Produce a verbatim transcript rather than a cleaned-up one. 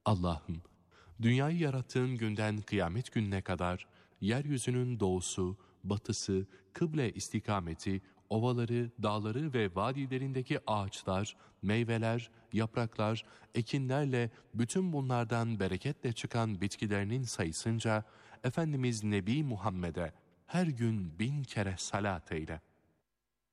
Allah'ım, dünyayı yarattığın günden kıyamet gününe kadar yeryüzünün doğusu, batısı, kıble istikameti, ovaları, dağları ve vadilerindeki ağaçlar, meyveler, yapraklar, ekinlerle bütün bunlardan bereketle çıkan bitkilerinin sayısınca Efendimiz Nebi Muhammed'e her gün bin kere salat eyle.